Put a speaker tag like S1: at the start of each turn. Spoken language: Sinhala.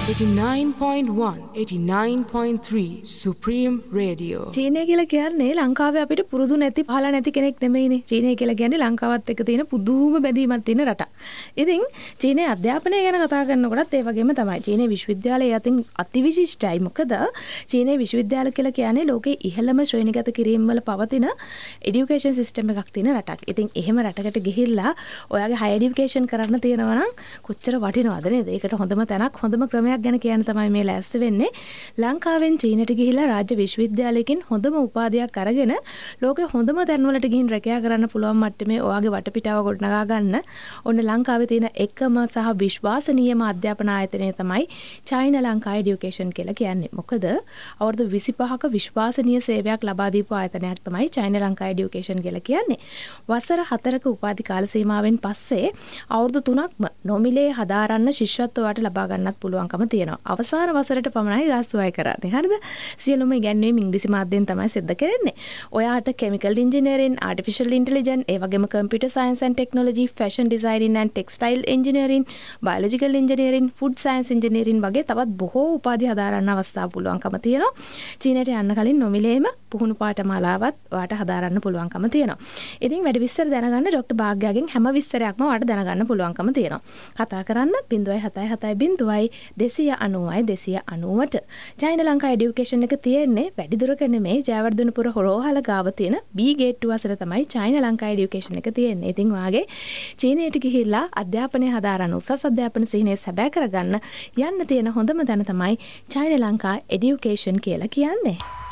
S1: 89.1 89.3 Supreme Radio.
S2: චීනය කියලා කියන්නේ ලංකාවේ අපිට පුරුදු නැති පහළ නැති කෙනෙක් නෙමෙයිනේ. චීනය කියලා කියන්නේ ලංකාවත් එක්ක තියෙන පුදුම බැඳීමක් තියෙන රටක්. ඉතින් චීනයේ අධ්‍යාපනය ගැන කතා කරනකොටත් ඒ වගේම තමයි. චීනයේ විශ්වවිද්‍යාලය අතින් අතිවිශිෂ්ටයි. මොකද චීනයේ විශ්වවිද්‍යාල කියලා කියන්නේ ලෝකයේ ඉහළම ශ්‍රේණිගත කිරීම වල පවතින এডুকেෂන් සිස්ටම් එකක් තියෙන රටක්. ඉතින් එහෙම රටකට ගිහිල්ලා ඔයාගේ හයි এডুকেෂන් කරන්න තියෙනවා නම් කොච්චර වටිනවද නේද? ඒකට හොඳම තැනක් හොඳම ක්‍රමයක් ගැන කියන්න තමයි මේ ලෑස්ති වෙන්නේ. ලංකාවෙන් චීනට ගිහිල්ලා රාජ්‍ය විශ්වවිද්‍යාලයකින් හොඳම උපාධියක් අරගෙන ලෝකේ හොඳම තැන්වලට ගිහින් රැකියා කරන්න පුළුවන් මට්ටමේ ඔයාගේ වටපිටාව ගොඩනගා ගන්න ඔන්න ලංකාවේ තියෙන එකම සහ විශ්වාසනීයම අධ්‍යාපන ආයතනය තමයි චයිනා ලංකා এডুকেෂන් කියලා කියන්නේ. මොකද අවුරුදු 25ක විශ්වාසනීය සේවයක් ලබා දීපු ආයතනයක් තමයි චයිනා ලංකා এডুকেෂන් කියලා කියන්නේ. වසර 4ක උපාධි කාල සීමාවෙන් පස්සේ අවුරුදු 3ක්ම නොමිලේ හදාරන්න ශිෂ්‍යත්වයට ලබා ගන්නත් පුළුවන්කම තියෙනවා. අවසාන වසරට පමණයි ගාස්තු අය කරන්නේ. හරිද? සියලුම ඉගැන්වීම් ඉංග්‍රීසි මාධ්‍යයෙන් තමයි සිද්ධ කරන්නේ. ඔයාට කෙමිකල් ඉන්ජිනියරින්, ආටිෆිෂල් ඉන්ටෙලිජන්ස්, ඒ වගේම computer science and technology, fashion designing and textile engineering, biological engineering, food science engineering වගේ තවත් බොහෝ උපාධි හදාරන්න අවස්ථා පුළුවන්කම තියෙනවා. චීනයට යන්න කලින් නොමිලේම පුහුණු පාඨමාලාවත් ඔයාට හදාරන්න පුළුවන්කම තියෙනවා. ඉතින් වැඩි විස්තර දැනගන්න ડોක්ටර් භාග්‍යගෙන් හැම විස්තරයක්ම ඔයාට දැනගන්න පුළුවන්කම තියෙනවා. කතා කරන්න 077 290ට. චයිනා ලංකා এডুকেෂන් එක තියෙන්නේ වැඩිදුරක නෙමෙයි ජයවර්ධනපුර රෝහල ගාව තියෙන B ගේට් 2 අසල තමයි චයිනා ලංකා এডুকেෂන් එක තියෙන්නේ. ඉතින් ඔයාගේ චීනයට ගිහිල්ලා අධ්‍යාපනය හදාරන උසස් අධ්‍යාපන සිහිනය සැබෑ කරගන්න යන්න තියෙන හොඳම තැන තමයි චයිනා ලංකා এডুকেෂන් කියලා කියන්නේ.